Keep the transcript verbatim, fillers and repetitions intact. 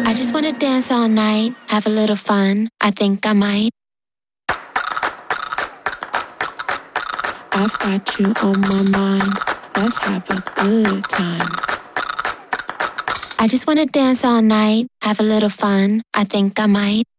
I just wanna dance all night, have a little fun. I think I might. I've got you on my mind. Let's have a good time. I just wanna dance all night, have a little fun. I think I might.